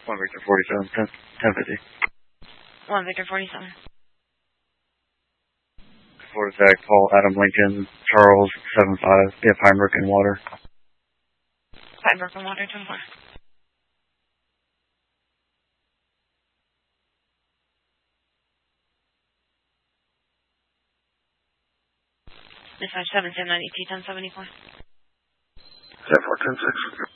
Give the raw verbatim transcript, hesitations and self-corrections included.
one Victor forty-seven, ten, ten fifty. one Victor forty-seven. Florida Tech, Paul, Adam Lincoln, Charles, seven five. Yeah, Pinebrook and Water. Pinebrook and Water, ten four. Dispatch seven ten ninety-two, ten seventy-four. ten four, ten six.